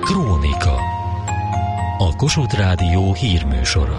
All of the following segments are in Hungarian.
Krónika. A Kossuth Rádió hírműsora.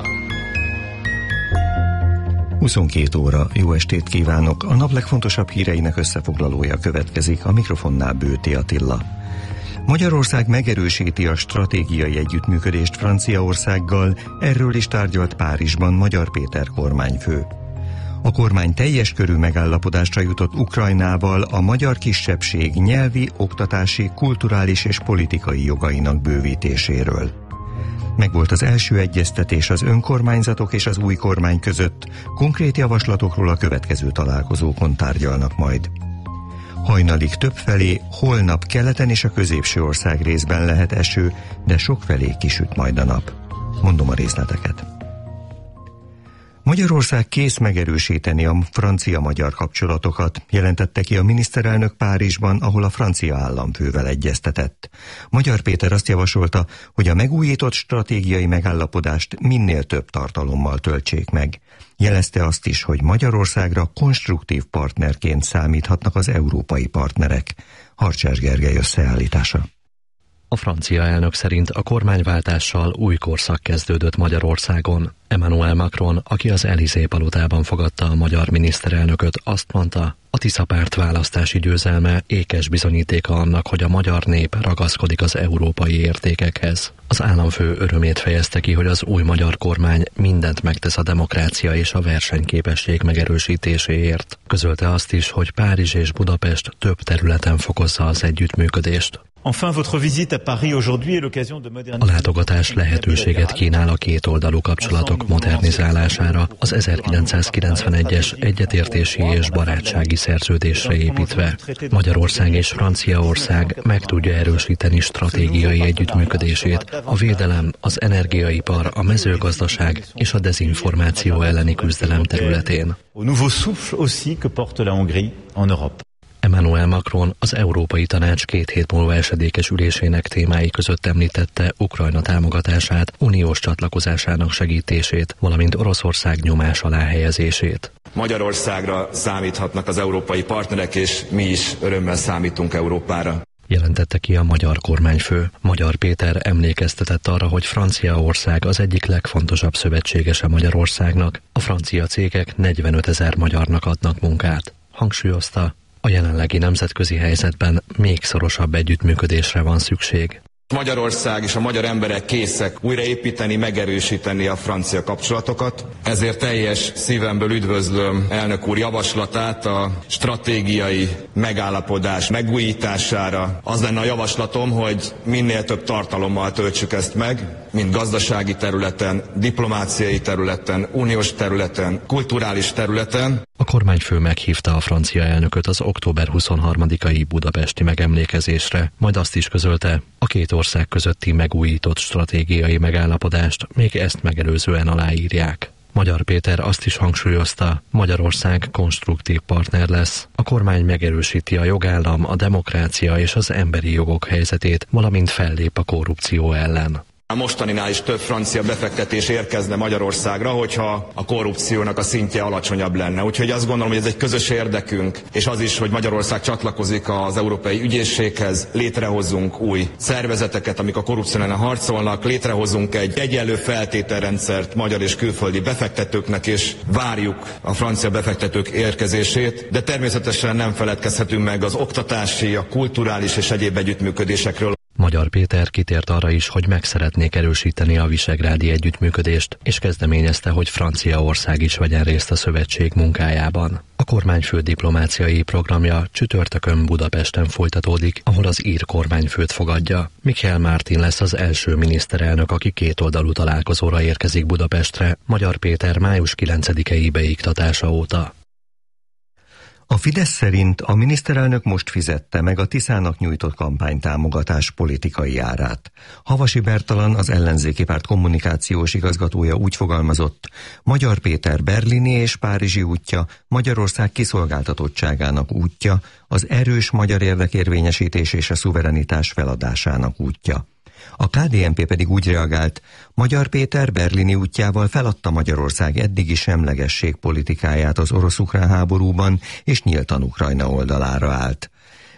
22 óra, jó estét kívánok! A nap legfontosabb híreinek összefoglalója következik, a mikrofonnál Bőti Attila. Magyarország megerősíti a stratégiai együttműködést Franciaországgal, erről is tárgyalt Párizsban Magyar Péter kormányfő. A kormány teljes körű megállapodásra jutott Ukrajnával a magyar kisebbség nyelvi, oktatási, kulturális és politikai jogainak bővítéséről. Megvolt az első egyeztetés az önkormányzatok és az új kormány között, konkrét javaslatokról a következő találkozókon tárgyalnak majd. Hajnalig többfelé, holnap keleten és a középső ország részben lehet eső, de sokfelé kisüt majd a nap. Mondom a részleteket. Magyarország kész megerősíteni a francia-magyar kapcsolatokat, jelentette ki a miniszterelnök Párizsban, ahol a francia államfővel egyeztetett. Magyar Péter azt javasolta, hogy a megújított stratégiai megállapodást minél több tartalommal töltsék meg. Jelezte azt is, hogy Magyarországra konstruktív partnerként számíthatnak az európai partnerek. Harcsás Gergely összeállítása. A francia elnök szerint a kormányváltással új korszak kezdődött Magyarországon. Emmanuel Macron, aki az Élysée-palotában fogadta a magyar miniszterelnököt, azt mondta, a Tisza párt választási győzelme ékes bizonyítéka annak, hogy a magyar nép ragaszkodik az európai értékekhez. Az államfő örömét fejezte ki, hogy az új magyar kormány mindent megtesz a demokrácia és a versenyképesség megerősítéséért. Közölte azt is, hogy Párizs és Budapest több területen fokozza az együttműködést. A látogatás lehetőséget kínál a kétoldalú kapcsolatok modernizálására, az 1991-es egyetértési és barátsági szerződésre építve. Magyarország és Franciaország meg tudja erősíteni stratégiai együttműködését a védelem, az energiaipar, a mezőgazdaság és a dezinformáció elleni küzdelem területén. Emmanuel Macron az Európai Tanács 2 hét múlva esedékes ülésének témái között említette Ukrajna támogatását, uniós csatlakozásának segítését, valamint Oroszország nyomás alá helyezését. Magyarországra számíthatnak az európai partnerek, és mi is örömmel számítunk Európára. Jelentette ki a magyar kormányfő. Magyar Péter emlékeztetett arra, hogy Franciaország az egyik legfontosabb szövetségese Magyarországnak. A francia cégek 45 000 magyarnak adnak munkát. Hangsúlyozta, a jelenlegi nemzetközi helyzetben még szorosabb együttműködésre van szükség. Magyarország és a magyar emberek készek újraépíteni, megerősíteni a francia kapcsolatokat. Ezért teljes szívemből üdvözlöm elnök úr javaslatát a stratégiai megállapodás megújítására. Az lenne a javaslatom, hogy minél több tartalommal töltsük ezt meg, mind gazdasági területen, diplomáciai területen, uniós területen, kulturális területen. A kormányfő meghívta a francia elnököt az október 23-ai budapesti megemlékezésre, majd azt is közölte, a két ország közötti megújított stratégiai megállapodást még ezt megelőzően aláírják. Magyar Péter azt is hangsúlyozta, Magyarország konstruktív partner lesz. A kormány megerősíti a jogállam, a demokrácia és az emberi jogok helyzetét, valamint fellép a korrupció ellen. A mostaninál is több francia befektetés érkezne Magyarországra, hogyha a korrupciónak a szintje alacsonyabb lenne. Úgyhogy azt gondolom, hogy ez egy közös érdekünk, és az is, hogy Magyarország csatlakozik az Európai Ügyészséghez, létrehozunk új szervezeteket, amik a korrupció ellen harcolnak, létrehozunk egy egyenlő feltételrendszert magyar és külföldi befektetőknek, és várjuk a francia befektetők érkezését, de természetesen nem feledkezhetünk meg az oktatási, a kulturális és egyéb együttműködésekről. Magyar Péter kitért arra is, hogy meg szeretnék erősíteni a visegrádi együttműködést, és kezdeményezte, hogy Franciaország is vegyen részt a szövetség munkájában. A kormányfő diplomáciai programja csütörtökön Budapesten folytatódik, ahol az ír kormányfőt fogadja. Michel Martin lesz az első miniszterelnök, aki kétoldalú találkozóra érkezik Budapestre, Magyar Péter május 9-i beiktatása óta. A Fidesz szerint a miniszterelnök most fizette meg a Tiszának nyújtott kampánytámogatás politikai árát. Havasi Bertalan, az ellenzéki párt kommunikációs igazgatója úgy fogalmazott, Magyar Péter berlini és párizsi útja, Magyarország kiszolgáltatottságának útja, az erős magyar érdekérvényesítés és a szuverenitás feladásának útja. A KDNP pedig úgy reagált, Magyar Péter berlini útjával feladta Magyarország eddigi semlegesség politikáját az orosz-ukrán háborúban, és nyíltan Ukrajna oldalára állt.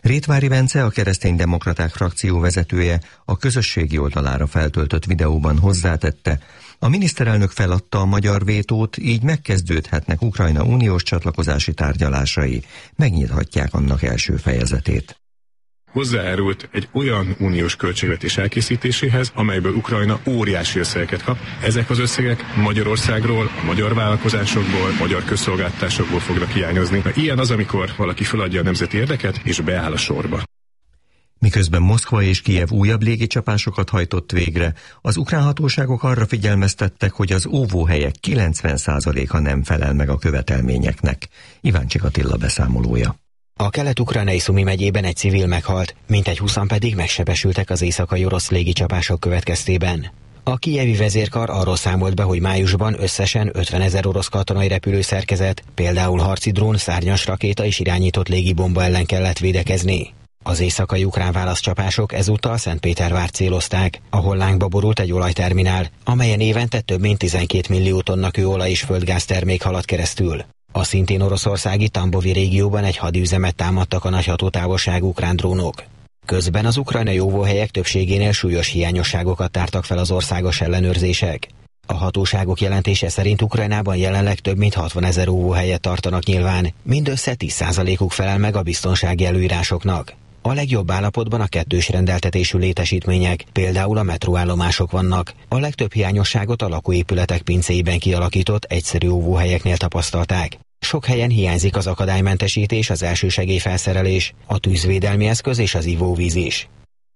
Rétvári Bence, a Kereszténydemokraták frakció vezetője, a közösségi oldalára feltöltött videóban hozzátette, a miniszterelnök feladta a magyar vétót, így megkezdődhetnek Ukrajna uniós csatlakozási tárgyalásai, megnyithatják annak első fejezetét. Hozzájárult egy olyan uniós költségvetés elkészítéséhez, amelyből Ukrajna óriási összegeket kap. Ezek az összegek Magyarországról, a magyar vállalkozásokból, magyar közszolgáltatásokból fognak hiányozni. Ilyen az, amikor valaki feladja a nemzeti érdeket és beáll a sorba. Miközben Moszkva és Kijev újabb légicsapásokat hajtott végre, az ukrán hatóságok arra figyelmeztettek, hogy az óvóhelyek 90%-a nem felel meg a követelményeknek. Iváncsik Attila beszámolója. A kelet-ukrajnai Szumi megyében egy civil meghalt, mintegy 20-an pedig megsebesültek az éjszakai orosz légicsapások következtében. A kijevi vezérkar arról számolt be, hogy májusban összesen 50 000 orosz katonai repülőszerkezet, például harci drón, szárnyas rakéta és irányított légibomba ellen kellett védekezni. Az éjszakai ukrán válaszcsapások ezúttal Szentpétervárt célozták, ahol lángba borult egy olajterminál, amelyen évente több mint 12 millió tonna kőolaj és földgáz termék halad keresztül. A szintén oroszországi Tambovi régióban egy hadüzemet támadtak a nagy hatótávolságú ukrán drónok. Közben az ukrajnai óvóhelyek többségénél súlyos hiányosságokat tártak fel az országos ellenőrzések. A hatóságok jelentése szerint Ukrajnában jelenleg több mint 60 000 óvóhelyet tartanak nyilván, mindössze 10%-uk felel meg a biztonsági előírásoknak. A legjobb állapotban a kettős rendeltetésű létesítmények, például a metróállomások vannak. A legtöbb hiányosságot a lakóépületek pincéiben kialakított egyszerű óvóhelyeknél tapasztalták. Sok helyen hiányzik az akadálymentesítés, az elsősegélyfelszerelés, a tűzvédelmi eszköz és az ivóvíz is.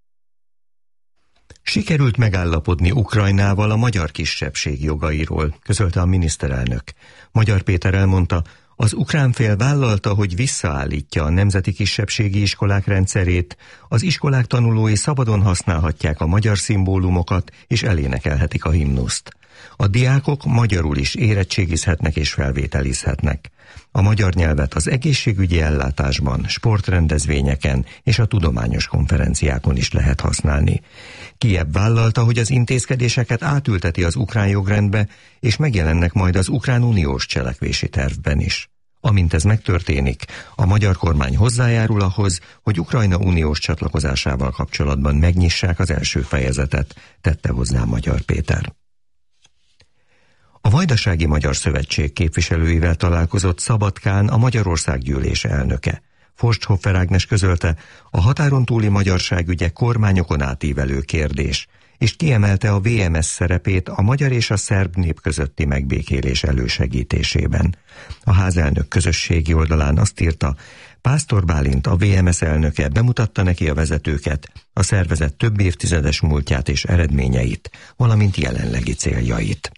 Sikerült megállapodni Ukrajnával a magyar kisebbség jogairól, közölte a miniszterelnök. Magyar Péter elmondta, az ukrán fél vállalta, hogy visszaállítja a nemzeti kisebbségi iskolák rendszerét, az iskolák tanulói szabadon használhatják a magyar szimbólumokat és elénekelhetik a himnuszt. A diákok magyarul is érettségizhetnek és felvételizhetnek. A magyar nyelvet az egészségügyi ellátásban, sportrendezvényeken és a tudományos konferenciákon is lehet használni. Kijev vállalta, hogy az intézkedéseket átülteti az ukrán jogrendbe, és megjelennek majd az ukrán uniós cselekvési tervben is. Amint ez megtörténik, a magyar kormány hozzájárul ahhoz, hogy Ukrajna uniós csatlakozásával kapcsolatban megnyissák az első fejezetet, tette hozzá Magyar Péter. A Vajdasági Magyar Szövetség képviselőivel találkozott Szabadkán a Magyarországgyűlés elnöke. Forsthoffer Ágnes közölte, a határon túli magyarságügye kormányokon átívelő kérdés, és kiemelte a VMS szerepét a magyar és a szerb nép közötti megbékélés elősegítésében. A házelnök közösségi oldalán azt írta, Pásztor Bálint, a VMS elnöke bemutatta neki a vezetőket, a szervezet több évtizedes múltját és eredményeit, valamint jelenlegi céljait.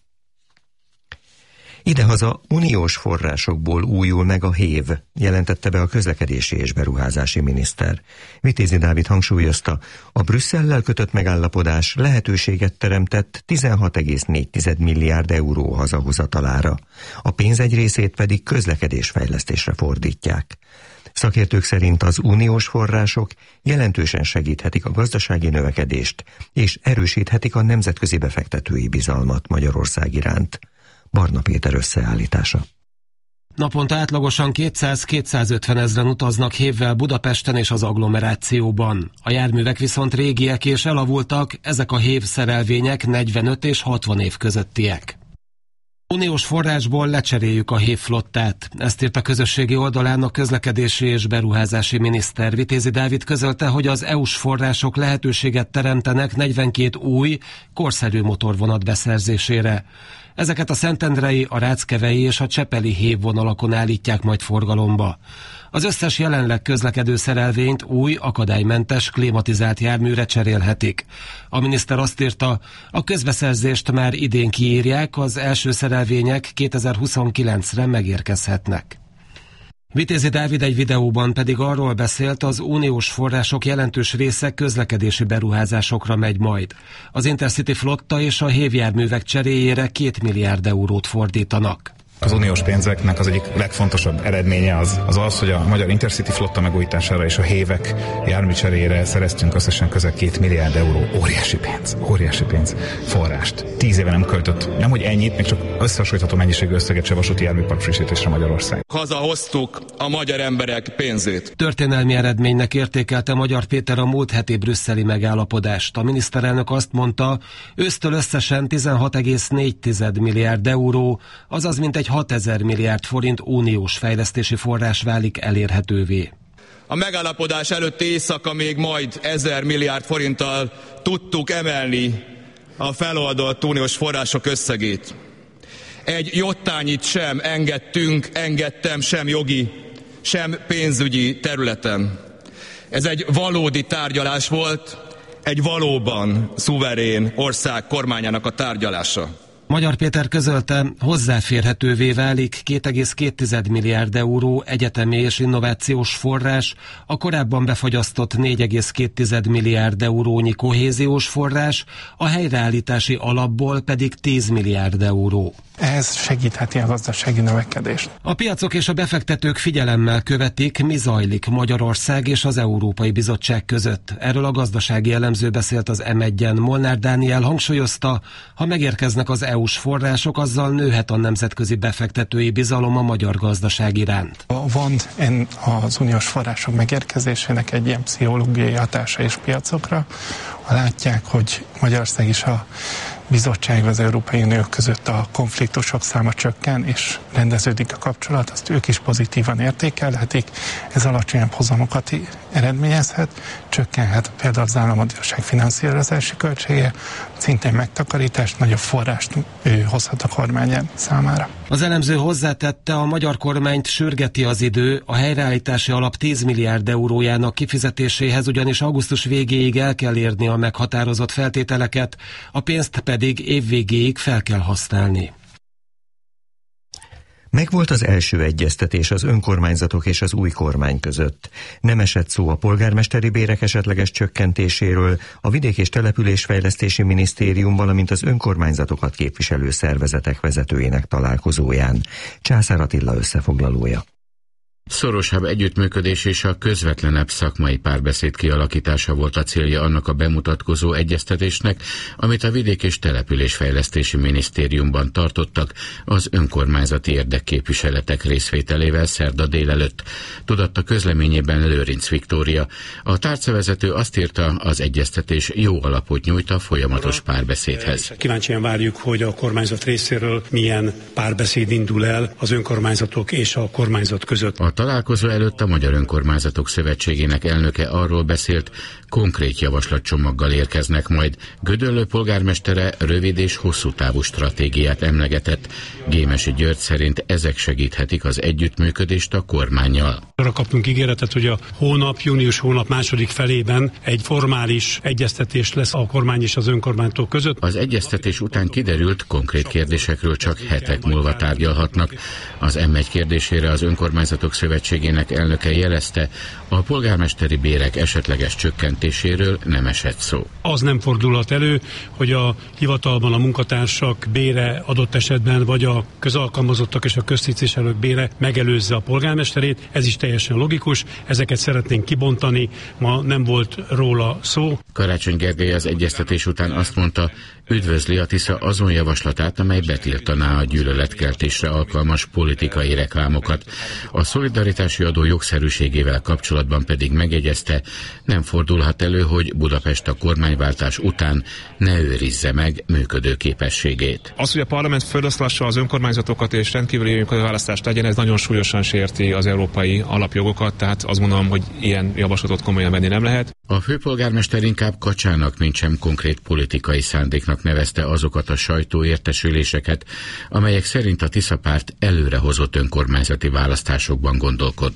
Idehaza uniós forrásokból újul meg a HÉV, jelentette be a közlekedési és beruházási miniszter. Vitézi Dávid hangsúlyozta, a Brüsszellel kötött megállapodás lehetőséget teremtett 16,4 milliárd euró hazahozatalára. A pénz egy részét pedig közlekedésfejlesztésre fordítják. Szakértők szerint az uniós források jelentősen segíthetik a gazdasági növekedést, és erősíthetik a nemzetközi befektetői bizalmat Magyarország iránt. Barna Péter összeállítása. Naponta átlagosan 200-250 ezren utaznak hévvel Budapesten és az agglomerációban. A járművek viszont régiek és elavultak, ezek a hév szerelvények 45 és 60 év közöttiek. Uniós forrásból lecseréljük a hévflottát. Ezt írt a közösségi oldalán a közlekedési és beruházási miniszter. Vitézi Dávid közölte, hogy az EU-s források lehetőséget teremtenek 42 új, korszerű motorvonat beszerzésére. Ezeket a szentendrei, a ráckevei és a csepeli hévvonalakon állítják majd forgalomba. Az összes jelenleg közlekedő szerelvényt új, akadálymentes, klimatizált járműre cserélhetik. A miniszter azt írta, a közbeszerzést már idén kiírják, az első szerelvények 2029-re megérkezhetnek. Vitézi Dávid egy videóban pedig arról beszélt, az uniós források jelentős része közlekedési beruházásokra megy majd. Az Intercity flotta és a hévjárművek cseréjére 2 milliárd eurót fordítanak. Az uniós pénzeknek az egyik legfontosabb eredménye az, hogy a magyar Intercity flotta megújítására és a hévek járműcseréjére szereztünk összesen közel 2 milliárd euró. Óriási pénz forrást. 10 éve nem költött, nemhogy ennyit, még csak összehasonlítható mennyiségű összeget se vasúti járműpark frissítésre Magyarország. Hazahoztuk a magyar emberek pénzét. Történelmi eredménynek értékelte Magyar Péter a múlt heti brüsszeli megállapodást. A miniszterelnök azt mondta, ősztől összesen 16,4 milliárd euró, azaz mintegy 6000 milliárd forint uniós fejlesztési forrás válik elérhetővé. A megállapodás előtti éjszaka még majd 1000 milliárd forinttal tudtuk emelni a feloldott uniós források összegét. Egy jottányit sem engedtem sem jogi, sem pénzügyi területen. Ez egy valódi tárgyalás volt, egy valóban szuverén ország kormányának a tárgyalása. Magyar Péter közölte, hozzáférhetővé válik 2,2 milliárd euró egyetemi és innovációs forrás, a korábban befagyasztott 4,2 milliárd eurónyi kohéziós forrás, a helyreállítási alapból pedig 10 milliárd euró. Ez segítheti a gazdasági növekedést. A piacok és a befektetők figyelemmel követik, mi zajlik Magyarország és az Európai Bizottság között. Erről a gazdasági elemző beszélt az M1-en. Molnár Dániel hangsúlyozta, ha megérkeznek az EU-s források, azzal nőhet a nemzetközi befektetői bizalom a magyar gazdaság iránt. Van az uniós források megérkezésének egy ilyen pszichológiai hatása és piacokra. Ha látják, hogy Magyarország is a bizottság az Európai Unió között a konfliktusok száma csökken, és rendeződik a kapcsolat, azt ők is pozitívan értékelhetik. Ez alacsonyabb hozamokat eredményezhet, csökkenhet például az államadósság finanszírozási költsége, szintén megtakarítást, nagyobb forrást hozhat a kormány számára. Az elemző hozzátette, a magyar kormányt sürgeti az idő, a helyreállítási alap 10 milliárd eurójának kifizetéséhez ugyanis augusztus végéig el kell érni a meghatározott feltételeket, a pénzt pedig évvégéig fel kell használni. Megvolt az első egyeztetés az önkormányzatok és az új kormány között. Nem esett szó a polgármesteri bérek esetleges csökkentéséről, a Vidék- és Településfejlesztési Minisztérium, valamint az önkormányzatokat képviselő szervezetek vezetőinek találkozóján. Császár Attila összefoglalója. Szorosabb együttműködés és a közvetlenebb szakmai párbeszéd kialakítása volt a célja annak a bemutatkozó egyeztetésnek, amit a Vidék- és Településfejlesztési Minisztériumban tartottak az önkormányzati érdekképviseletek részvételével szerda délelőtt, tudatta közleményében Lőrinc Viktória. A tárcavezető azt írta, az egyeztetés jó alapot nyújt a folyamatos párbeszédhez. Kíváncsian várjuk, hogy a kormányzat részéről milyen párbeszéd indul el az önkormányzatok és a kormányzat között. A találkozó előtt a Magyar Önkormányzatok Szövetségének elnöke arról beszélt, konkrét javaslatcsomaggal érkeznek majd. Gödöllő polgármestere rövid és hosszú távú stratégiát emlegetett. Gémesi György szerint ezek segíthetik az együttműködést a kormánnyal. Arra kaptunk ígéretet, hogy a június hónap második felében egy formális egyeztetés lesz a kormány és az önkormányzatok között. Az egyeztetés után kiderült, konkrét kérdésekről csak hetek múlva tárgyalhatnak. Az M1 kérdésére az Önkormányzatok Szövetségének elnöke jelezte, a polgármesteri bérek esetleges csökkentéséről nem esett szó. Az nem fordulhat elő, hogy a hivatalban a munkatársak bére adott esetben, vagy a közalkalmazottak és a köztisztviselők bére megelőzze a polgármesterét. Ez is teljesen logikus, ezeket szeretnénk kibontani, ma nem volt róla szó. Karácsony Gergely az egyeztetés után azt mondta, üdvözli a Tisza azon javaslatát, amely betiltaná a gyűlöletkeltésre alkalmas politikai reklámokat. A szolidaritási adó jogszerűségével kapcsolatban pedig megjegyezte, nem fordulhat elő, hogy Budapest a kormányváltás után ne őrizze meg működőképességét. Az, hogy a parlament feloszlassa az önkormányzatokat és rendkívüli önkormányzatválasztást legyen, ez nagyon súlyosan sérti az európai alapjogokat, tehát azt gondolom, hogy ilyen javaslatot komolyan venni nem lehet. A főpolgármester inkább kacsának, mint sem konkrét politikai szándéknak nevezte azokat a sajtóértesüléseket, amelyek szerint a Tisza párt előrehozott önkormányzati választásokban gondolkodna.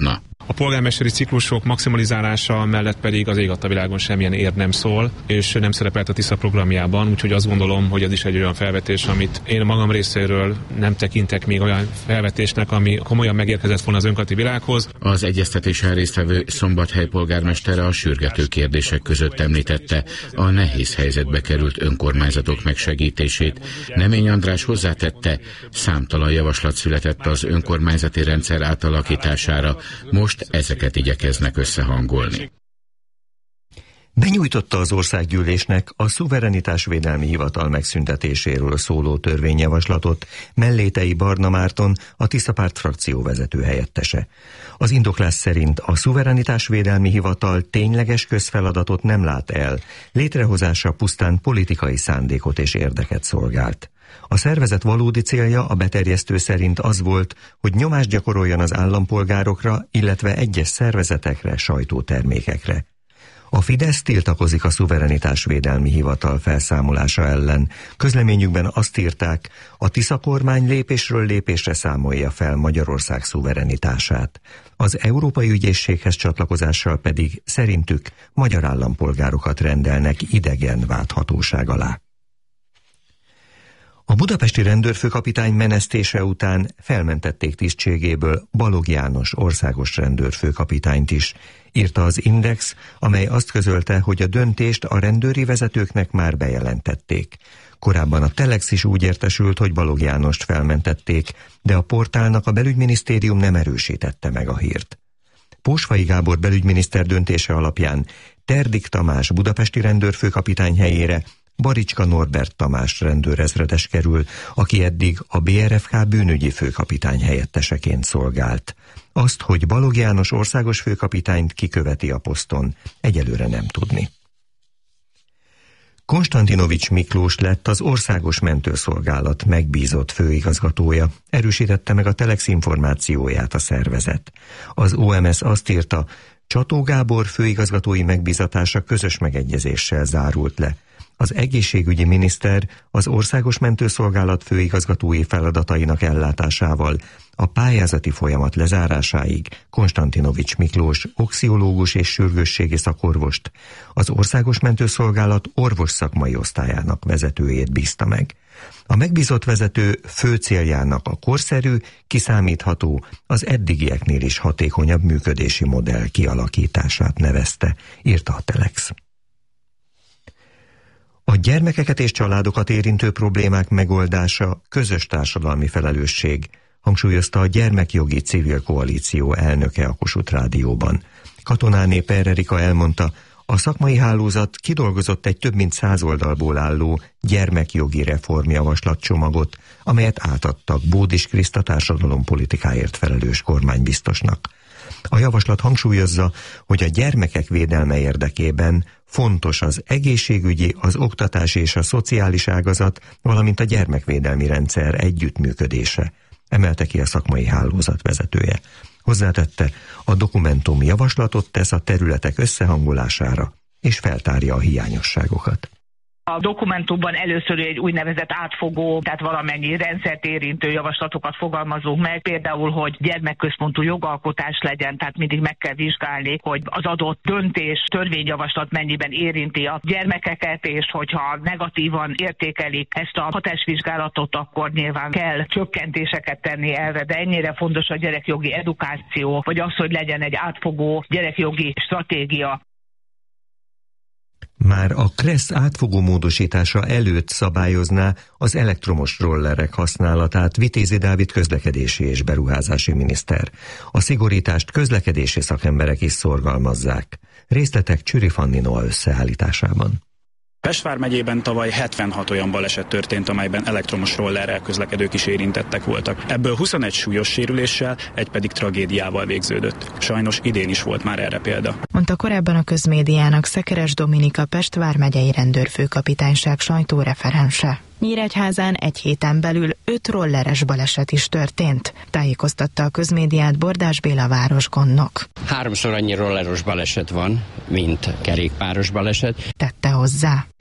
A polgármesteri ciklusok maximalizálása mellett pedig az ég adta világon semmilyen érv nem szól, és nem szerepelt a Tisza programjában, úgyhogy azt gondolom, hogy ez is egy olyan felvetés, amit én magam részéről nem tekintek még olyan felvetésnek, ami komolyan megérkezett volna az önkormányzati világhoz. Az egyeztetésen résztvevő Szombathely polgármestere a sürgető kérdések között említette a nehéz helyzetbe került önkormányzatok megsegítését. Nemény András hozzátette, számtalan javaslat született az önkormányzati rendszer átalakítására, most ezeket igyekeznek összehangolni. Benyújtotta az országgyűlésnek a szuverenitásvédelmi hivatal megszüntetéséről szóló törvényjavaslatot Mellétei Barna Márton, a Tisza Párt frakció vezető helyettese. Az indoklás szerint a szuverenitásvédelmi hivatal tényleges közfeladatot nem lát el, létrehozása pusztán politikai szándékot és érdeket szolgált. A szervezet valódi célja a beterjesztő szerint az volt, hogy nyomást gyakoroljon az állampolgárokra, illetve egyes szervezetekre, sajtótermékekre. A Fidesz tiltakozik a szuverenitásvédelmi hivatal felszámolása ellen. Közleményükben azt írták, a Tisza kormány lépésről lépésre számolja fel Magyarország szuverenitását. Az Európai Ügyészséghez csatlakozással pedig szerintük magyar állampolgárokat rendelnek idegen válthatóság alá. A budapesti rendőrfőkapitány menesztése után felmentették tisztségéből Balogh János országos rendőrfőkapitányt is, írta az Index, amely azt közölte, hogy a döntést a rendőri vezetőknek már bejelentették. Korábban a Telex is úgy értesült, hogy Balogh Jánost felmentették, de a portálnak a belügyminisztérium nem erősítette meg a hírt. Pósfai Gábor belügyminiszter döntése alapján Terdik Tamás budapesti rendőrfőkapitány helyére Baricska Norbert Tamás rendőrezredes kerül, aki eddig a BRFK bűnügyi főkapitány helyetteseként szolgált. Azt, hogy Balogh János országos főkapitányt kiköveti a poszton, egyelőre nem tudni. Konstantinovics Miklós lett az Országos Mentőszolgálat megbízott főigazgatója, erősítette meg a Telex információját a szervezet. Az OMS azt írta, Csató Gábor főigazgatói megbízatása közös megegyezéssel zárult le. Az egészségügyi miniszter az Országos Mentőszolgálat főigazgatói feladatainak ellátásával a pályázati folyamat lezárásáig Konstantinovics Miklós oxiológus és sürgősségi szakorvost, az Országos Mentőszolgálat orvos szakmai osztályának vezetőjét bízta meg. A megbízott vezető fő céljának a korszerű, kiszámítható, az eddigieknél is hatékonyabb működési modell kialakítását nevezte, írta a Telex. A gyermekeket és családokat érintő problémák megoldása közös társadalmi felelősség, hangsúlyozta a Gyermekjogi Civil Koalíció elnöke a Kossuth Rádióban. Katonáné Per Erika elmondta, a szakmai hálózat kidolgozott egy több mint 100 oldalból álló gyermekjogi reformjavaslatcsomagot, amelyet átadtak Bódis Kriszta társadalompolitikáért felelős kormánybiztosnak. A javaslat hangsúlyozza, hogy a gyermekek védelme érdekében fontos az egészségügyi, az oktatási és a szociális ágazat, valamint a gyermekvédelmi rendszer együttműködése, emelte ki a szakmai hálózat vezetője. Hozzátette, a dokumentum javaslatot tesz a területek összehangolására, és feltárja a hiányosságokat. A dokumentumban először egy úgynevezett átfogó, tehát valamennyi rendszert érintő javaslatokat fogalmazunk meg, például, hogy gyermekközpontú jogalkotás legyen, tehát mindig meg kell vizsgálni, hogy az adott döntés, törvényjavaslat mennyiben érinti a gyermekeket, és hogyha negatívan értékelik ezt a hatásvizsgálatot, akkor nyilván kell csökkentéseket tenni erre, de ennyire fontos a gyerekjogi edukáció, vagy az, hogy legyen egy átfogó gyerekjogi stratégia. Már a KRESZ átfogó módosítása előtt szabályozná az elektromos rollerek használatát Vitézi Dávid közlekedési és beruházási miniszter. A szigorítást közlekedési szakemberek is szorgalmazzák. Részletek Csüri Fanni Noa összeállításában. Pest vármegyében tavaly 76 olyan baleset történt, amelyben elektromos rollerrel közlekedők is érintettek voltak. Ebből 21 súlyos sérüléssel, egy pedig tragédiával végződött. Sajnos idén is volt már erre példa. Mondta korábban a közmédiának Szekeres Dominika Pest vármegyei rendőrfőkapitányság sajtóreferense. Nyíregyházán egy héten belül 5 rolleres baleset is történt, tájékoztatta a közmédiát Bordás Béla városgondnok. 3-szor annyi rolleros baleset van, mint kerékpáros baleset. Tette hozzá.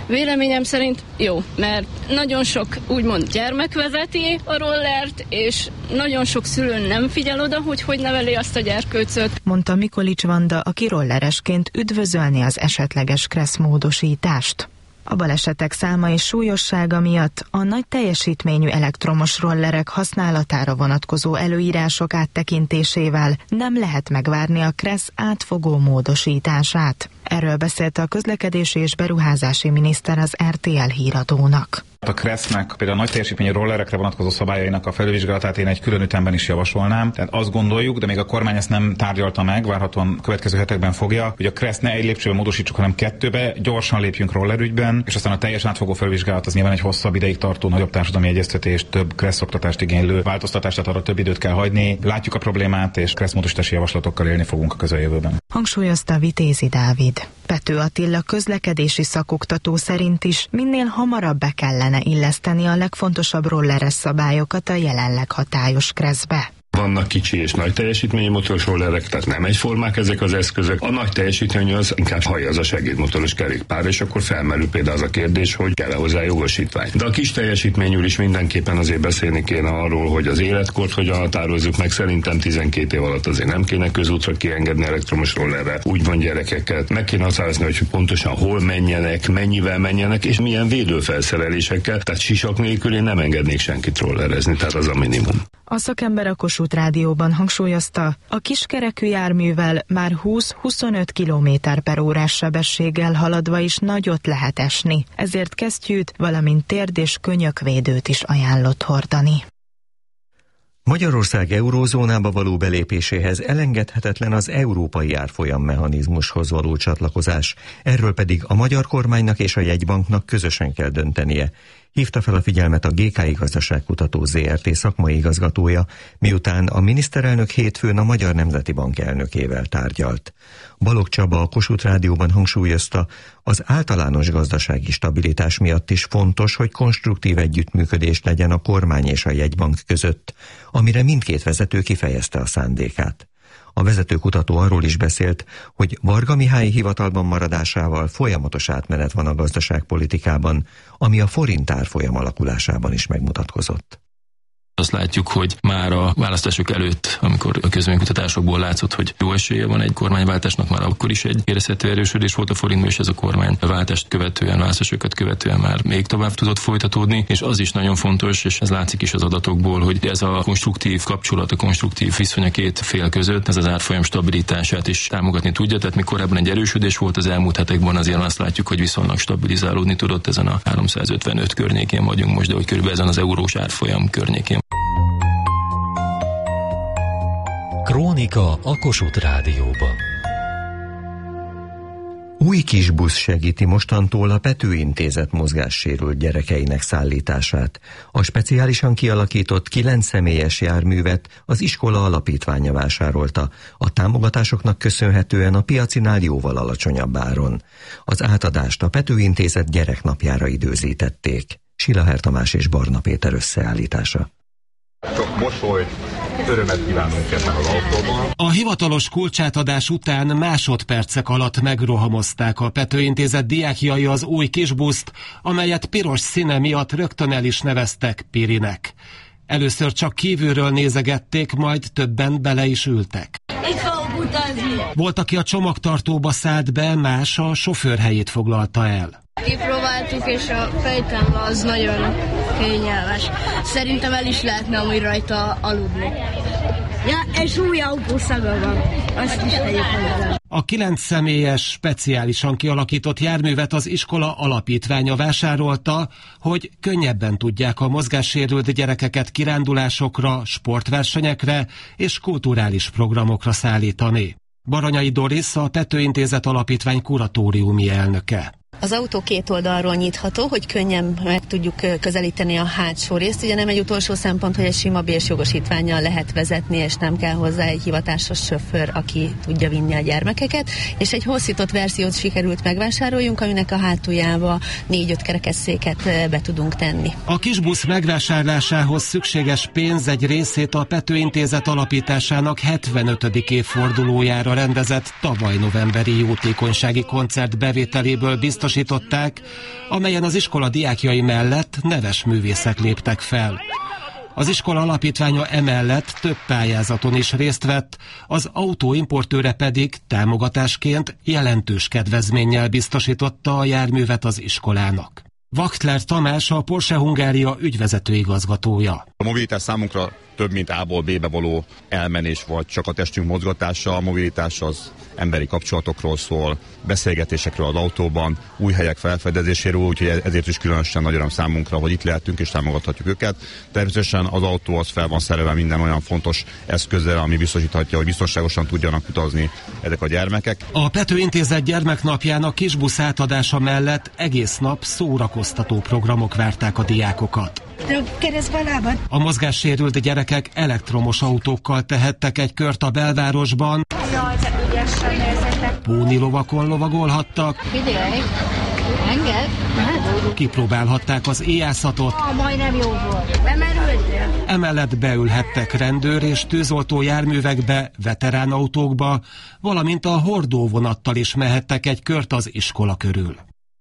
Véleményem szerint jó, mert nagyon sok úgymond gyermek vezeti a rollert, és nagyon sok szülő nem figyel oda, hogy neveli azt a gyerkőcöt. Mondta Mikolics Vanda, aki rolleresként üdvözölni az esetleges KRESZ módosítást. A balesetek száma és súlyossága miatt a nagy teljesítményű elektromos rollerek használatára vonatkozó előírások áttekintésével nem lehet megvárni a KRESZ átfogó módosítását. Erről beszélt a közlekedési és beruházási miniszter az RTL híradónak. A KRESZ-nek például a nagy teljesítményű rollerekre vonatkozó szabályainak a felülvizsgálatát én egy külön ütemben is javasolnám. Tehát azt gondoljuk, de még a kormány ezt nem tárgyalta meg, várhatóan következő hetekben fogja, hogy a KRESZ ne egy lépcsőben módosítsuk, hanem kettőbe, gyorsan lépjünk rollerügyben, és aztán a teljes átfogó felülvizsgálat az nyilván egy hosszabb ideig tartó, nagyobb társadalmi egyeztetés, több KRESZ oktatást igénylő változtatást, tehát arra több időt kell hagyni. Látjuk a problémát, és KRESZ módosítási javaslatokkal élni fogunk a közeljövőben. Hangsúlyozta Vitézi Dávid. Pető Attila közlekedési szakoktató szerint is minél hamarabb be kellene illeszteni a legfontosabb rolleres szabályokat a jelenleg hatályos KRESZ-be. Vannak kicsi és nagy teljesítményű motoros rollerek, tehát nem egyformák ezek az eszközök. A nagy teljesítményű az inkább hallja az a segédmotoros kerékpár, és akkor felmerül például az a kérdés, hogy kell-e hozzá jogosítvány. De a kis teljesítményű is mindenképpen azért beszélni kéne arról, hogy az életkort hogyan határozzuk meg. Szerintem 12 év alatt azért nem kéne közútra kiengedni elektromos rollerre. Úgy van gyerekeket. Meg kéne határozni, hogy pontosan hol menjenek, mennyivel menjenek, és milyen védőfelszerelésekkel. Tehát sisak nélkül én nem engednék senkit rollerezni, tehát az a minimum. A szakember a Kossuth Rádióban hangsúlyozta, a kiskerekű járművel már 20-25 km/h sebességgel haladva is nagyot lehet esni, ezért kesztyűt, valamint térd- és könyökvédőt is ajánlott hordani. Magyarország eurózónába való belépéséhez elengedhetetlen az európai árfolyam mechanizmushoz való csatlakozás, erről pedig a magyar kormánynak és a jegybanknak közösen kell döntenie. Hívta fel a figyelmet a GKI Gazdaságkutató ZRT szakmai igazgatója, miután a miniszterelnök hétfőn a Magyar Nemzeti Bank elnökével tárgyalt. Balogh Csaba a Kossuth Rádióban hangsúlyozta, az általános gazdasági stabilitás miatt is fontos, hogy konstruktív együttműködés legyen a kormány és a jegybank között, amire mindkét vezető kifejezte a szándékát. A vezetőkutató arról is beszélt, hogy Varga Mihály hivatalban maradásával folyamatos átmenet van a gazdaságpolitikában, ami a forint árfolyam alakulásában is megmutatkozott. Azt látjuk, hogy már a választások előtt, amikor a közvéleménykutatásokból látszott, hogy jó esélye van egy kormányváltásnak, már akkor is egy érezhető erősödés volt a forintban, és ez a kormányváltást követően, választásokat követően már még tovább tudott folytatódni, és az is nagyon fontos, és ez látszik is az adatokból, hogy ez a konstruktív kapcsolat, a konstruktív viszony a két fél között, ez az árfolyam stabilitását is támogatni tudja, tehát még korábban egy erősödés volt, az elmúlt hetekben azért azt látjuk, hogy viszonylag stabilizálódni tudott, ezen a 355 környékén vagyunk most, de hogy körülbelül ezen az eurós árfolyam környékén. Krónika a Kossuth Rádióban. Új kis busz segíti mostantól a Pető Intézet mozgássérült gyerekeinek szállítását. A speciálisan kialakított 9 személyes járművet az iskola alapítványa vásárolta, a támogatásoknak köszönhetően a piacinál jóval alacsonyabb áron. Az átadást a Pető Intézet gyereknapjára időzítették. Silaher Tamás és Barna Péter összeállítása. Sok mosolyt, örömet kívánunk ebben az autóban. A hivatalos kulcsátadás után másodpercek alatt megrohamozták a Pető Intézet diákjai az új kisbuszt, amelyet piros színe miatt rögtön el is neveztek Pirinek. Először csak kívülről nézegették, majd többen bele is ültek. Itt fogok utazni. Volt, aki a csomagtartóba szállt be, más a sofőr helyét foglalta el. Kipróbáltuk, és a fejtembe az nagyon kényelmes. Szerintem el is lehetne amúgy rajta aludni. Ja, és új autószaga van. Azt is tegyük hozzá. A 9 személyes, speciálisan kialakított járművet az iskola alapítványa vásárolta, hogy könnyebben tudják a mozgássérült gyerekeket kirándulásokra, sportversenyekre és kulturális programokra szállítani. Baranyai Doris, a Pető Intézet alapítvány kuratóriumi elnöke. Az autó két oldalról nyitható, hogy könnyen meg tudjuk közelíteni a hátsó részt. Ugye nem egy utolsó szempont, hogy egy sima bérjogosítvánnyal lehet vezetni, és nem kell hozzá egy hivatásos sofőr, aki tudja vinni a gyermekeket. És egy hosszított verziót sikerült megvásároljunk, aminek a hátuljába 4-5 kerekesszéket be tudunk tenni. A kisbusz megvásárlásához szükséges pénz egy részét a Pető Intézet alapításának 75. évfordulójára rendezett tavaly novemberi jótékonysági koncert bevételéből biztosított biztosították, amelyen az iskola diákjai mellett neves művészek léptek fel. Az iskola alapítványa emellett több pályázaton is részt vett, az autóimportőre pedig támogatásként jelentős kedvezménnyel biztosította a járművet az iskolának. Wachtler Tamás, a Porsche Hungária ügyvezető igazgatója. A mobilitás számunkra több, mint A-ból B-be való elmenés, vagy csak a testünk mozgatása. A mobilitás az emberi kapcsolatokról szól, beszélgetésekről az autóban, új helyek felfedezéséről, úgyhogy ezért is különösen nagy öröm számunkra, hogy itt lehetünk és támogathatjuk őket. Természetesen az autó az fel van szerelve minden olyan fontos eszközzel, ami biztosíthatja, hogy biztonságosan tudjanak utazni ezek a gyermekek. A Pető Intézet gyermeknapján a kisbusz átadása mellett egész nap szórakoztató programok várták a diákokat. A mozgássérült gyerekek elektromos autókkal tehettek egy kört a belvárosban, pónilovakon lovagolhattak, kipróbálhatták az éjászatot, emellett beülhettek rendőr és tűzoltó járművekbe, veterán autókba, valamint a hordóvonattal is mehettek egy kört az iskola körül.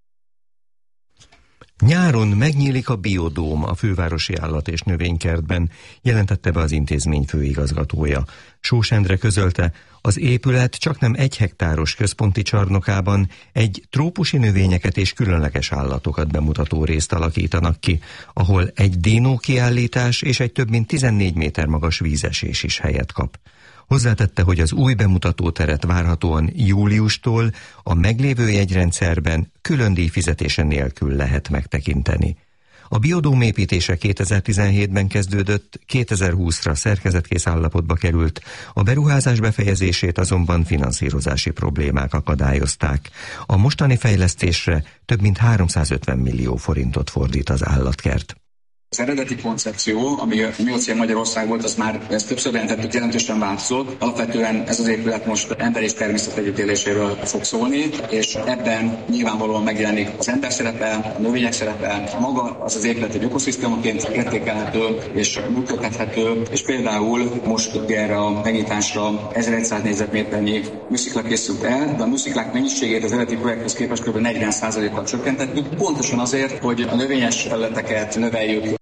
Nyáron megnyílik a Biodóm a fővárosi állat- és növénykertben, jelentette be az intézmény főigazgatója. Sós Endre közölte, az épület csaknem 1 hektáros központi csarnokában egy trópusi növényeket és különleges állatokat bemutató részt alakítanak ki, ahol egy dinó kiállítás és egy több mint 14 méter magas vízesés is helyet kap. Hozzátette, hogy az új bemutatóteret várhatóan júliustól a meglévő jegyrendszerben külön díjfizetése nélkül lehet megtekinteni. A Biodóm építése 2017-ben kezdődött, 2020-ra szerkezetkész állapotba került, a beruházás befejezését azonban finanszírozási problémák akadályozták. A mostani fejlesztésre több mint 350 millió forintot fordít az állatkert. Az eredeti koncepció, ami Miocén Magyarország volt, az már, ezt többször jelentettük, jelentősen változott. Alapvetően ez az épület most ember és természet együttéléséről fog szólni, és ebben nyilvánvalóan megjelenik az ember szerepe, a növények szerepe, maga az épület egy ökoszisztémaként értékelhető és működhető, és például most erre a megnyitásra 1100 négyzetméternyi műszikla készült el, de a műsziklák mennyiségét az eredeti projekthez képest kb. 40%-kal csökkentettük, pontosan azért, hogy a növényes területeket növeljük.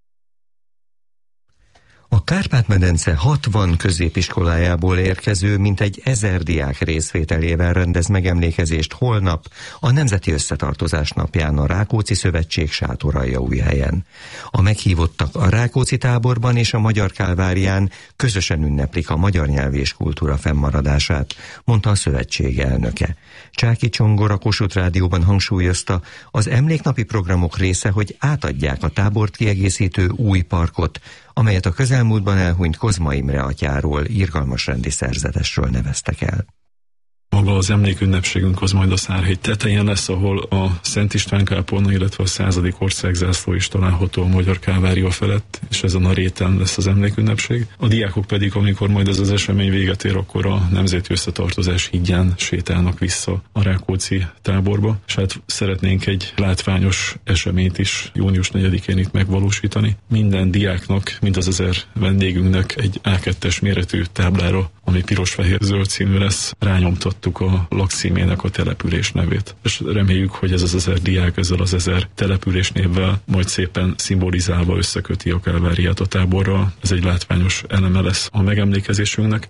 A Kárpát-medence 60 középiskolájából érkező mintegy 1000 diák részvételével rendez megemlékezést holnap a Nemzeti Összetartozás napján a Rákóczi Szövetség Sátoraljaújhelyen. A meghívottak a Rákóczi táborban és a Magyar Kálvárián közösen ünneplik a magyar nyelv és kultúra fennmaradását, mondta a szövetség elnöke. Csáky Csongor a Kossuth Rádióban hangsúlyozta, az emléknapi programok része, hogy átadják a tábort kiegészítő új parkot, amelyet a közelmúltban elhunyt Kozma Imre atyáról, irgalmasrendi szerzetesről neveztek el. Maga az emlékünnepségünk az majd a Szárhegy tetején lesz, ahol a Szent István kápolna, illetve a 100. országzászló is található a Magyar Kálvária felett, és ezen a réten lesz az emlékünnepség. A diákok pedig, amikor majd ez az esemény véget ér, akkor a Nemzeti Összetartozás hídján sétálnak vissza a Rákóczi táborba, és hát szeretnénk egy látványos eseményt is június 4-én itt megvalósítani. Minden diáknak, mind az 1000 vendégünknek egy A2-es méretű táblára, ami piros-fehér-zöld színű lesz, rányomtattuk a lakcímének a település nevét. És reméljük, hogy ez az 1000 diák ezzel az 1000 település névvel majd szépen szimbolizálva összeköti a Kálváriát a táborral. Ez egy látványos eleme lesz a megemlékezésünknek.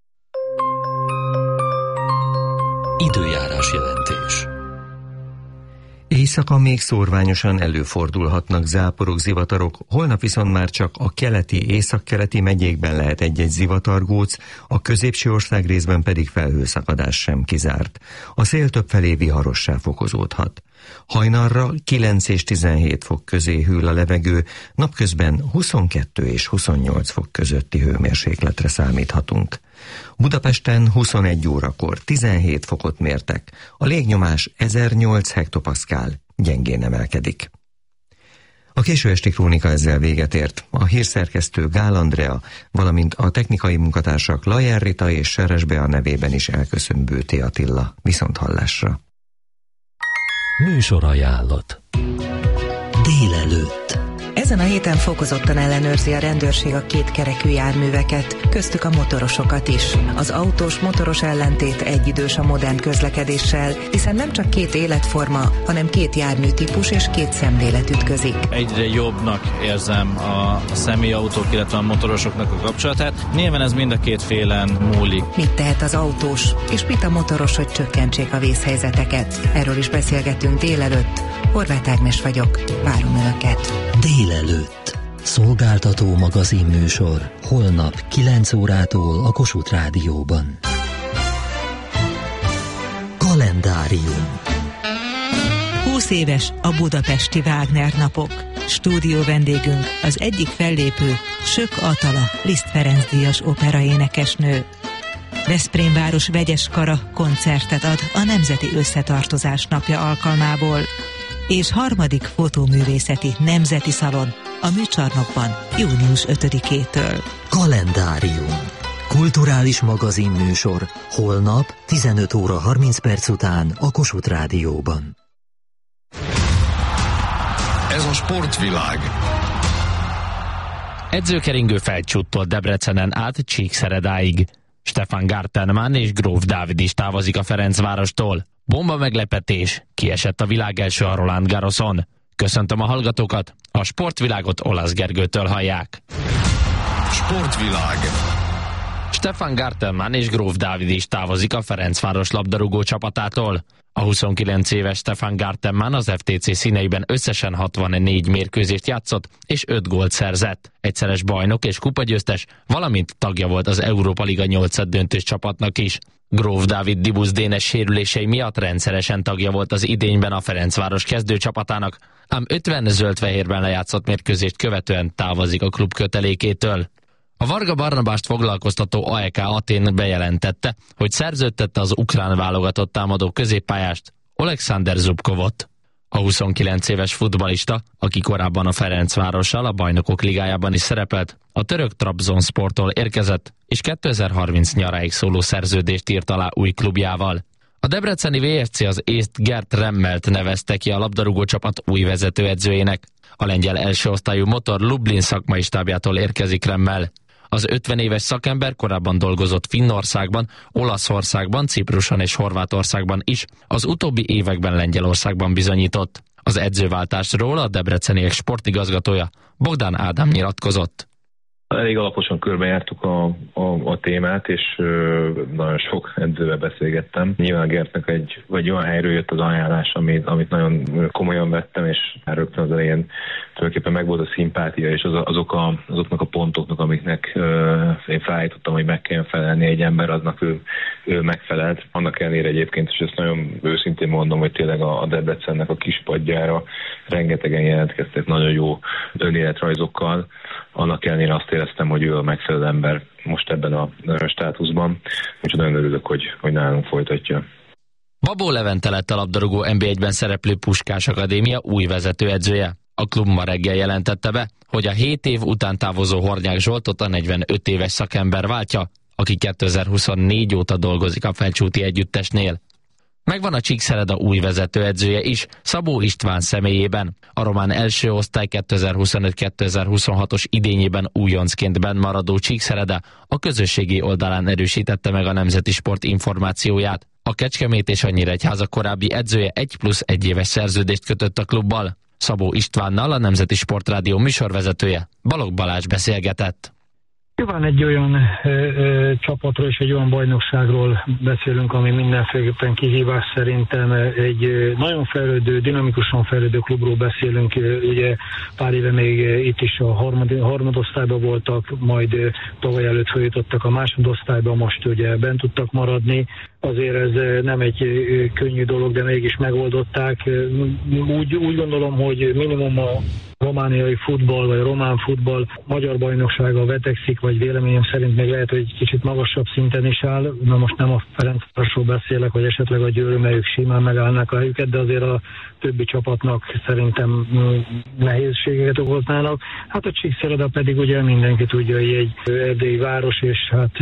Időjárás jelentés. Éjszaka még szórványosan előfordulhatnak záporok, zivatarok, holnap viszont már csak a keleti, északkeleti megyékben lehet egy-egy zivatargóc, a középső ország részben pedig felhőszakadás sem kizárt. A szél többfelé viharossá fokozódhat. Hajnalra 9 és 17 fok közé hűl a levegő, napközben 22 és 28 fok közötti hőmérsékletre számíthatunk. Budapesten 21 órakor 17 fokot mértek, a légnyomás 1008 hektopaszkál, gyengén emelkedik. A késő esti krónika ezzel véget ért. A hírszerkesztő Gál Andrea, valamint a technikai munkatársak Lajer Rita és Seres Bea nevében is elköszön Bőté Attila. Viszonthallásra. Műsorajánlat. Délelőtt. Ezen a héten fokozottan ellenőrzi a rendőrség a kétkerekű járműveket, köztük a motorosokat is. Az autós-motoros ellentét egyidős a modern közlekedéssel, hiszen nem csak két életforma, hanem két járműtípus és két szemlélet ütközik. Egyre jobbnak érzem a személyautók, illetve a motorosoknak a kapcsolatát. Nyilván ez mind a két félen múlik. Mit tehet az autós, és mit a motoros, hogy csökkentsék a vészhelyzeteket? Erről is beszélgetünk délelőtt. Horváth Ágnes vagyok, várom Önöket. Délelőtt. Szolgáltató magazinműsor. Holnap 9 órától a Kossuth Rádióban. Kalendárium. 20 éves a budapesti Wagner napok. Stúdió vendégünk az egyik fellépő, Sök Atala, Liszt Ferenc díjas operaénekesnő. Veszprém város vegyes kara koncertet ad a Nemzeti Összetartozás napja alkalmából, és harmadik fotóművészeti nemzeti szalon a Műcsarnokban június 5-től. Kalendárium. Kulturális magazinműsor. Holnap 15 óra 30 perc után a Kossuth Rádióban. Ez a sportvilág. Edzőkeringő felcsúttól Debrecenen át Csíkszeredáig. Stefan Gartenmann és Gróf Dávid is távozik a Ferencvárostól. Bomba meglepetés, kiesett a világ első a Roland Garroson. Köszöntöm a hallgatókat, a sportvilágot Olasz Gergőtől hallják. Sportvilág. Stefan Gartenmann és Gróf Dávid is távozik a Ferencváros labdarúgó csapatától. A 29 éves Stefan Gartenmann az FTC színeiben összesen 64 mérkőzést játszott és 5 gólt szerzett. Egyszeres bajnok és kupagyőztes, valamint tagja volt az Európa Liga 8. döntős csapatnak is. Gróf Dávid Dibusz Dénes sérülései miatt rendszeresen tagja volt az idényben a Ferencváros kezdőcsapatának, ám 50 zöld-fehérben lejátszott mérkőzést követően távozik a klub kötelékétől. A Varga Barnabást foglalkoztató AEK Atén bejelentette, hogy szerződtette az ukrán válogatott támadó középpályást, Oleksandr Zubkovot. A 29 éves futballista, aki korábban a Ferencvárossal a Bajnokok Ligájában is szerepelt, a török Trabzonsporttól érkezett, és 2030 nyaráig szóló szerződést írt alá új klubjával. A debreceni VFC az észt Gert Remmelt nevezte ki a labdarúgó csapat új vezetőedzőjének. A lengyel első osztályú Motor Lublin szakmai stábjától érkezik Remmel. Az 50 éves szakember korábban dolgozott Finnországban, Olaszországban, Cipruson és Horvátországban is, az utóbbi években Lengyelországban bizonyított. Az edzőváltásról a debreceniek sportigazgatója Bogdán Ádám nyilatkozott. Elég alaposan körbejártuk a témát, és nagyon sok edzővel beszélgettem. Nyilván Gertnek egy olyan helyről jött az ajánlás, amit nagyon komolyan vettem, és rögtön az elején tulajdonképpen megvolt a szimpátia, és azoknak a pontoknak, amiknek én felállítottam, hogy meg kell felelni egy ember, aznak ő megfelelt. Annak ellenére egyébként, és ezt nagyon őszintén mondom, hogy tényleg a Debrecennek a kispadjára rengetegen jelentkeztek nagyon jó önéletrajzokkal. Annak ellenére azt éreztem, hogy ő a megfelelő ember most ebben a státuszban, úgyhogy nagyon örülök, hogy nálunk folytatja. Babó Levente lett a labdarúgó NB1-ben szereplő Puskás Akadémia új vezetőedzője. A klub ma reggel jelentette be, hogy a 7 év után távozó Hornyák Zsoltot a 45 éves szakember váltja, aki 2024 óta dolgozik a Felcsúti együttesnél. Megvan a Csíkszereda új vezetőedzője is, Szabó István személyében. A román első osztály 2025-2026-os idényében újoncként benn maradó Csíkszereda a közösségi oldalán erősítette meg a Nemzeti Sport információját. A Kecskemét és a Nyíregyháza korábbi edzője 1+1 éves szerződést kötött a klubbal. Szabó Istvánnal a Nemzeti Sportrádió műsorvezetője Balogh Balázs beszélgetett. Nyilván egy olyan csapatról és egy olyan bajnokságról beszélünk, ami mindenféleképpen kihívás szerintem. Egy nagyon fejlődő, dinamikusan fejlődő klubról beszélünk. Ugye pár éve még itt is a harmadosztályban voltak, majd tavaly előtt feljutottak a másodosztályba, most ugye bent tudtak maradni. Azért ez nem egy könnyű dolog, de mégis megoldották. Úgy gondolom, hogy minimum a romániai futball, vagy román futball magyar bajnoksága vetekszik, vagy véleményem szerint még lehet, hogy egy kicsit magasabb szinten is áll. Na most nem a Ferencvárosról beszélek, vagy esetleg a Győr, melyük simán megállnák a helyüket, de azért a többi csapatnak szerintem nehézségeket okoznának. Hát a Csíkszereda pedig ugye mindenki tudja, hogy egy erdélyi város, és hát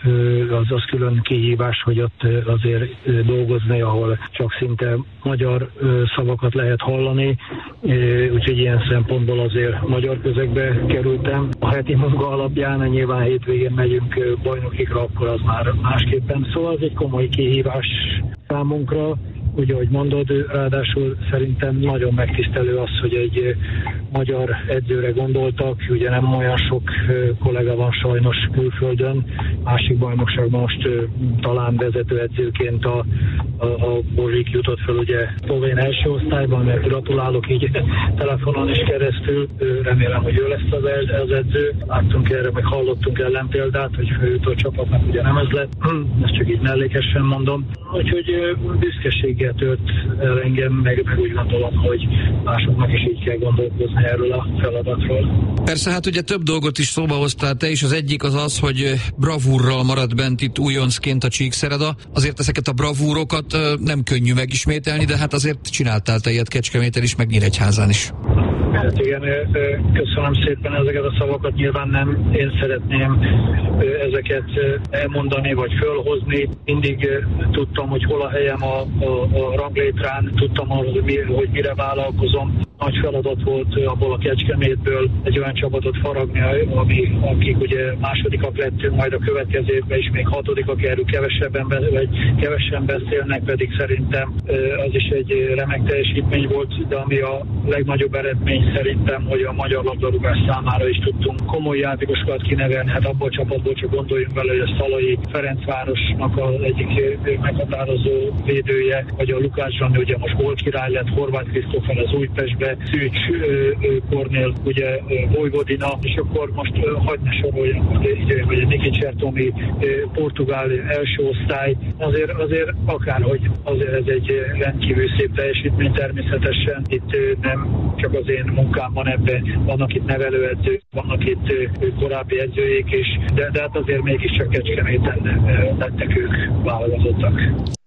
az külön kihívás, hogy ott azért dolgozni, ahol csak szinte magyar szavakat lehet hallani, úgyhogy ilyen szempontból szempontból azért magyar közegbe kerültem. A heti munka alapján, nyilván hétvégén megyünk bajnokikra, akkor az már másképpen. Szóval ez egy komoly kihívás számunkra. Úgy, ahogy mondod, ráadásul szerintem nagyon megtisztelő az, hogy egy magyar edzőre gondoltak. Ugye nem olyan sok kollega van sajnos külföldön. Másik bajnokságban most talán vezetőedzőként a Bozsik jutott fel ugye szlovén első osztályban, mert gratulálok így telefonon is keresztül. Remélem, hogy ő lesz az edző. Láttunk erre, meg hallottunk ellenpéldát, hogy főjutó csapatnak ugye nem ez lett. Ezt csak így mellékesen mondom. Úgyhogy büszkeséggel tört el engem, meg úgy gondolom, hogy másoknak is így kell gondolkozni erről a feladatról. Persze, hát ugye több dolgot is szóba hoztál te is. Az egyik az, hogy bravúrral maradt bent itt újoncként a Csíkszereda. Azért ezeket a bravúrokat nem könnyű megismételni, de hát azért csináltál te ilyet Kecskeméten is, meg Nyíregyházán is. Hát igen, köszönöm szépen ezeket a szavakat. Nyilván nem én szeretném ezeket elmondani, vagy fölhozni. Mindig tudtam, hogy hol a helyem a ranglétrán, tudtam, hogy mire vállalkozom. Nagy feladat volt abból a Kecskemétből egy olyan csapatot faragni, akik ugye másodikak lettünk, majd a következő évben is még hatodikak, erről kevesen beszélnek, pedig szerintem az is egy remek teljesítmény volt, de ami a legnagyobb eredmény szerintem, hogy a magyar labdarúgás számára is tudtunk komoly játékosokat kinevelni. Hát abból a csapatból csak gondoljunk bele, hogy a Szalai Ferencvárosnak az egyik meghatározó védője, vagy a Lukács Zsani, ugye most gólkirály lett, Horváth Krisztófer az Újpestbe, Szűcs Kornél, ugye Vojvodina, és akkor most hagyd ne soroljam, hogy Niki Csertomi, portugál első osztály, azért akárhogy, azért ez egy rendkívül szép teljesítmény természetesen. Itt nem csak az én munkám van ebben, vannak itt nevelőedzők, vannak itt korábbi edzőjék is, de hát azért mégiscsak Kecskeméten lettek ők válogatottak.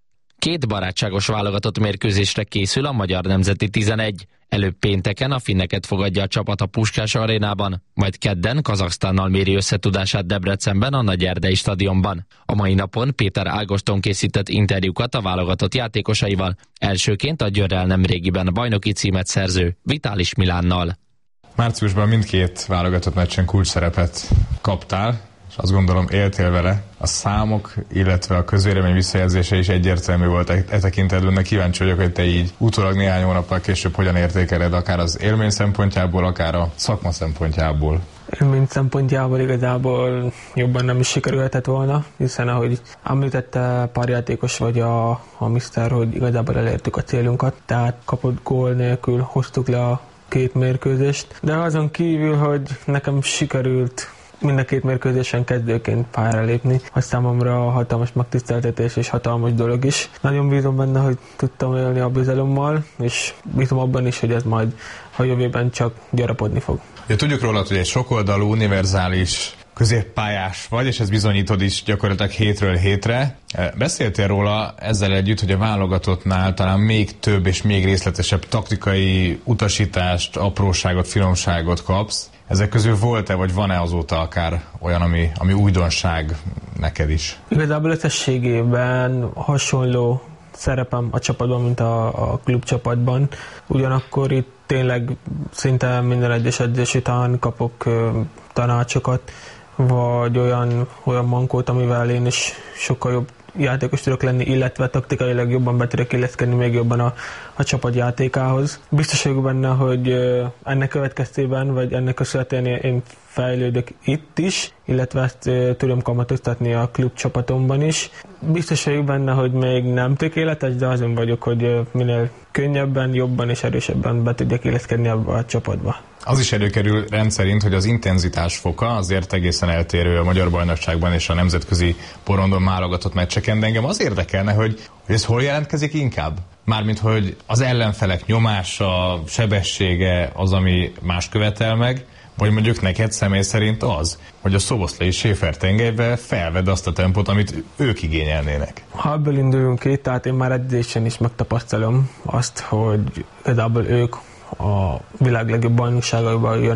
2 barátságos válogatott mérkőzésre készül a Magyar Nemzeti 11. Előbb pénteken a finneket fogadja a csapat a Puskás arénában, majd kedden Kazaksztánnal méri összetudását Debrecenben a Nagyerdei stadionban. A mai napon Péter Ágoston készített interjúkat a válogatott játékosaival, elsőként a Győrrel nemrégiben bajnoki címet szerző Vitális Milánnal. Márciusban mindkét válogatott meccsen kulcsszerepet kaptál, és azt gondolom éltél vele. A számok, illetve a közvélemény visszajelzése is egyértelmű volt e tekintetben, de kíváncsi vagyok, hogy te így utólag néhány hónappal később hogyan értékeled, akár az élmény szempontjából, akár a szakma szempontjából. Élmény szempontjából igazából jobban nem is sikerülhetett volna, hiszen ahogy említette pár játékos vagy a Mr., hogy igazából elértük a célunkat, tehát kapott gól nélkül hoztuk le a 2 mérkőzést, de azon kívül, hogy nekem sikerült mind a 2 mérkőzésen kezdőként pályára lépni, az számomra hatalmas megtiszteltetés és hatalmas dolog is. Nagyon bízom benne, hogy tudtam élni a bizalommal, és bízom abban is, hogy ez majd a jövőben csak gyarapodni fog. Ja, tudjuk rólad, hogy egy sokoldalú, univerzális középpályás vagy, és ezt bizonyítod is gyakorlatilag hétről hétre. Beszéltél róla ezzel együtt, hogy a válogatottnál talán még több és még részletesebb taktikai utasítást, apróságot, finomságot kapsz. Ezek közül volt-e, vagy van-e azóta akár olyan, ami újdonság neked is? Igazából összességében hasonló szerepem a csapatban, mint a klubcsapatban. Ugyanakkor itt tényleg szinte minden egyes edzés után kapok tanácsokat, vagy olyan mankót, amivel én is sokkal jobb játékos tudok lenni, illetve taktikailag jobban be tudok illeszkedni még jobban a csapat játékához. Biztos vagyok benne, hogy ennek következtében, vagy ennek köszönhetően én fejlődök itt is, illetve ezt tudom kamatoztatni a klub csapatomban is. Biztos vagyok benne, hogy még nem tökéletes, de azon vagyok, hogy minél könnyebben, jobban és erősebben be tudjak illeszkedni abba a csapatba. Az is előkerül rendszerint, hogy az intenzitás foka azért egészen eltérő a magyar bajnokságban és a nemzetközi porondon válogatott meccseken, de engem az érdekelne, hogy ez hol jelentkezik inkább? Mármint, hogy az ellenfelek nyomása, sebessége az, ami más követel meg, vagy mondjuk neked személy szerint az, hogy a szoboszlai Schäfer-tengelybe felvedd azt a tempót, amit ők igényelnének. Ha ebből induljunk ki, tehát én már edzésen is megtapasztalom azt, hogy igazából ők a világ legjobb bajnokságaiban